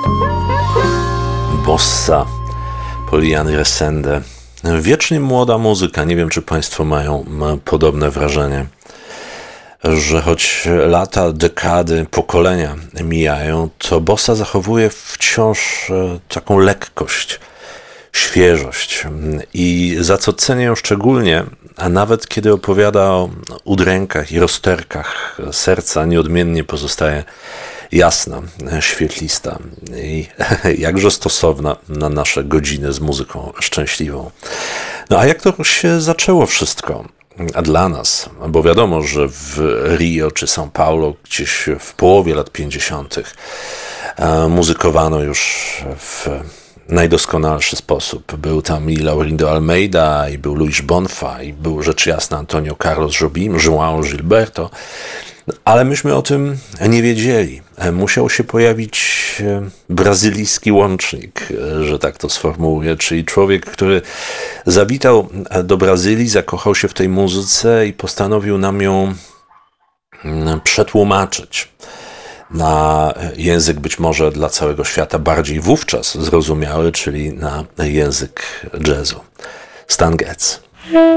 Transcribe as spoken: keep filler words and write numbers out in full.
Bossa, Polian Resende. Wiecznie młoda muzyka. Nie wiem, czy Państwo mają podobne wrażenie, że choć lata, dekady, pokolenia mijają, to bossa zachowuje wciąż taką lekkość, świeżość. I za co cenię ją szczególnie, a nawet kiedy opowiada o udrękach i rozterkach serca, nieodmiennie pozostaje jasna, świetlista i jakże stosowna na nasze godziny z muzyką szczęśliwą. No a jak to się zaczęło wszystko? A dla nas, bo wiadomo, że w Rio czy São Paulo gdzieś w połowie lat pięćdziesiątych muzykowano już w najdoskonalszy sposób. Był tam i Laurindo Almeida, i był Luis Bonfa, i był rzecz jasna Antonio Carlos Jobim, João Gilberto, ale myśmy o tym nie wiedzieli. Musiał się pojawić brazylijski łącznik, że tak to sformułuję, czyli człowiek, który zawitał do Brazylii, zakochał się w tej muzyce i postanowił nam ją przetłumaczyć na język być może dla całego świata bardziej wówczas zrozumiały, czyli na język jazzu. Stan Getz.